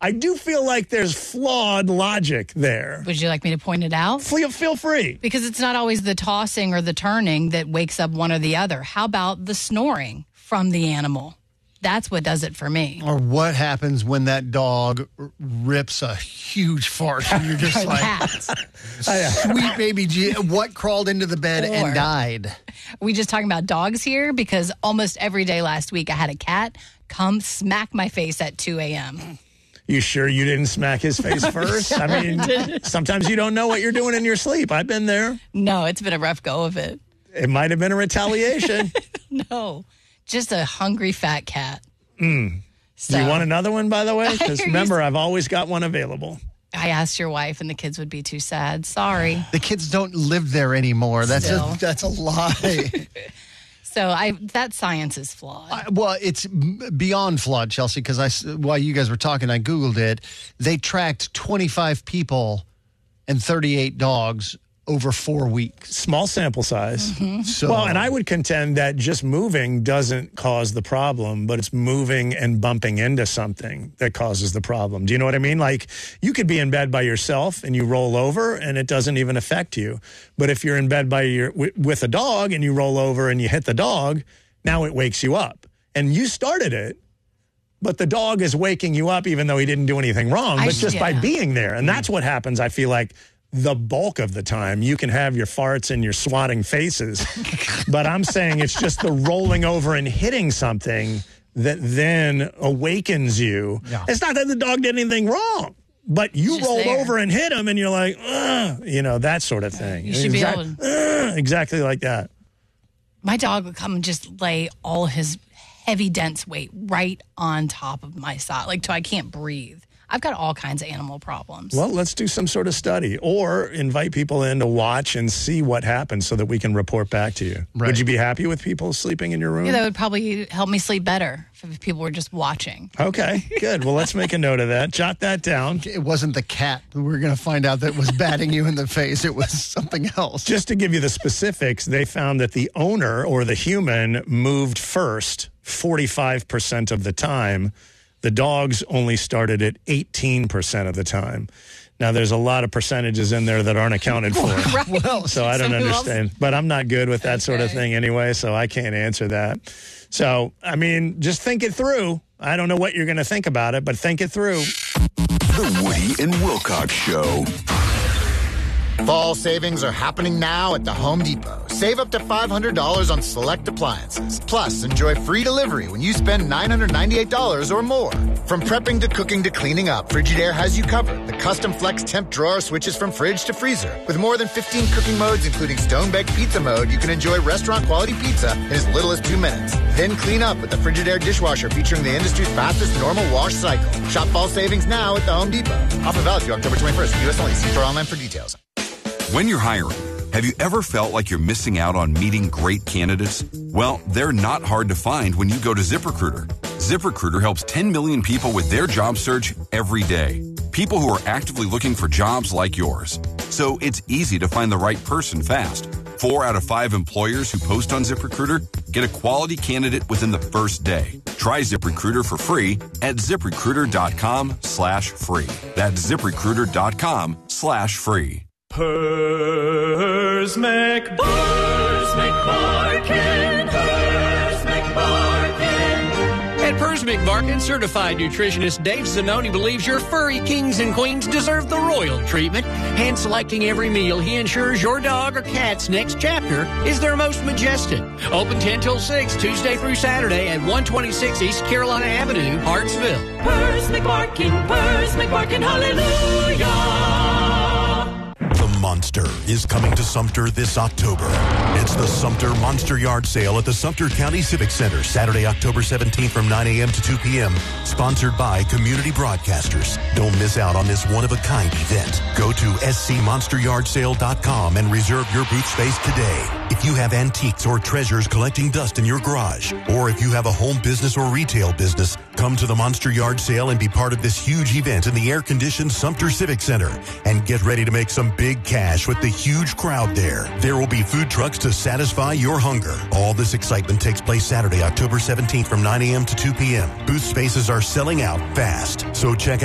I do feel like there's flawed logic there. Would you like me to point it out? Feel free. Because it's not always the tossing or the turning that wakes up one or the other. How about the snoring from the animal? That's what does it for me. Or what happens when that dog rips a huge fart and you're just like, sweet baby G, what crawled into the bed and died? We just talking about dogs here because almost every day last week I had a cat come smack my face at 2 a.m. You sure you didn't smack his face first? I mean, sometimes you don't know what you're doing in your sleep. I've been there. No, it's been a rough go of it. It might have been a retaliation. No. Just a hungry fat cat. So, do you want another one, by the way? Because remember, I've always got one available. I asked your wife, and the kids would be too sad. Sorry. The kids don't live there anymore. That's a lie. So that science is flawed. Well, it's beyond flawed, Chelsea, because while you guys were talking, I Googled it. They tracked 25 people and 38 dogs over 4 weeks. Small sample size. Mm-hmm. So, well, and I would contend that just moving doesn't cause the problem, but it's moving and bumping into something that causes the problem. Do you know what I mean? Like, you could be in bed by yourself and you roll over and it doesn't even affect you. But if you're in bed with a dog and you roll over and you hit the dog, now it wakes you up. And you started it, but the dog is waking you up even though he didn't do anything wrong, but just by being there. And that's what happens, I feel like, the bulk of the time. You can have your farts and your swatting faces, but I'm saying it's just the rolling over and hitting something that then awakens you. Yeah. It's not that the dog did anything wrong, but you rolled over and hit him and you're like, that sort of thing. You should be able to. Exactly like that. My dog would come and just lay all his heavy, dense weight right on top of my side, like till I can't breathe. I've got all kinds of animal problems. Well, let's do some sort of study or invite people in to watch and see what happens so that we can report back to you. Right. Would you be happy with people sleeping in your room? Yeah, that would probably help me sleep better if people were just watching. Okay, good. Well, let's make a note of that. Jot that down. It wasn't the cat that we're going to find out that was batting you in the face. It was something else. Just to give you the specifics, they found that the owner or the human moved first 45% of the time. The dogs only started at 18% of the time. Now, there's a lot of percentages in there that aren't accounted for. Right. Well, so I don't understand. But I'm not good with that sort of thing anyway, so I can't answer that. So, I mean, just think it through. I don't know what you're going to think about it, but think it through. The Woody and Wilcox Show. Fall savings are happening now at the Home Depot. Save up to $500 on select appliances. Plus, enjoy free delivery when you spend $998 or more. From prepping to cooking to cleaning up, Frigidaire has you covered. The custom flex temp drawer switches from fridge to freezer. With more than 15 cooking modes, including stone-baked pizza mode, you can enjoy restaurant-quality pizza in as little as 2 minutes. Then clean up with the Frigidaire dishwasher featuring the industry's fastest normal wash cycle. Shop fall savings now at the Home Depot. Offer valid through October 21st. U.S. only. See store online for details. When you're hiring, have you ever felt like you're missing out on meeting great candidates? Well, they're not hard to find when you go to ZipRecruiter. ZipRecruiter helps 10 million people with their job search every day. People who are actively looking for jobs like yours. So it's easy to find the right person fast. 4 out of 5 employers who post on ZipRecruiter get a quality candidate within the first day. Try ZipRecruiter for free at ZipRecruiter.com/free. That's ZipRecruiter.com/free. Pers McBarkin, Pers McBarkin. At Pers McBarkin, certified nutritionist Dave Zanoni believes your furry kings and queens deserve the royal treatment. Hand selecting every meal, he ensures your dog or cat's next chapter is their most majestic. Open 10 till 6, Tuesday through Saturday at 126 East Carolina Avenue, Hartsville. Pers McBarkin, hallelujah. The Monster is coming to Sumter this October. It's the Sumter Monster Yard Sale at the Sumter County Civic Center, Saturday, October 17th from 9 a.m. to 2 p.m. Sponsored by Community Broadcasters. Don't miss out on this one-of-a-kind event. Go to scmonsteryardsale.com and reserve your booth space today. If you have antiques or treasures collecting dust in your garage, or if you have a home business or retail business, come to the Monster Yard Sale and be part of this huge event in the air-conditioned Sumter Civic Center. And get ready to make some big cash with the huge crowd there. There will be food trucks to satisfy your hunger. All this excitement takes place Saturday, October 17th from 9 a.m. to 2 p.m. Booth spaces are selling out fast. So check out